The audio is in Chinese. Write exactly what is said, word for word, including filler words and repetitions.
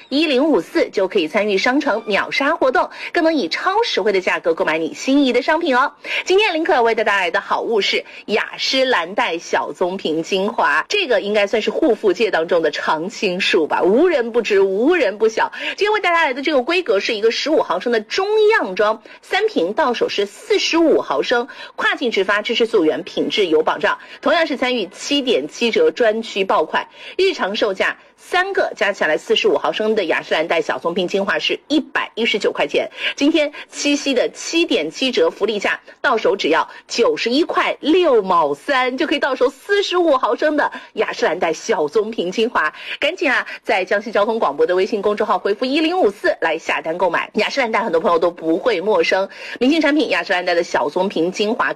一零五四就可以参与商城秒杀活动，更能以超实惠的价格购买你心仪的商品哦。今天林可为大家带来的好物是雅诗兰黛小棕瓶精华，这个应该算是护肤界当中的常青树吧，无人不知，无人不晓。今天为大家带来的这个规格是一个十五毫升的中样装，三瓶到手是四十五毫升，跨境直发，支持溯源，品质有保障。同样是参与 七点七折专区爆款，日常售价三个加起来四十五毫升的雅诗兰黛小棕瓶精华是一百一十九块钱，今天七夕的 七点七折福利价，到手只要九十一块六毛三，就可以到手四十五毫升的雅诗兰黛小棕瓶精华。赶紧啊，在江西交通广播的微信公众号回复一零五四来下单购买。雅诗兰黛很多朋友都不会陌生，明星产品雅诗兰黛的小棕瓶精华